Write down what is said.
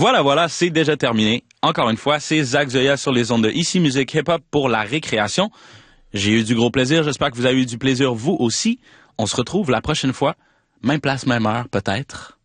Voilà, c'est déjà terminé. Encore une fois, c'est Zach Zoya sur les ondes de Ici Musique Hip Hop pour la récréation. J'ai eu du gros plaisir, j'espère que vous avez eu du plaisir vous aussi. On se retrouve la prochaine fois, même place, même heure peut-être.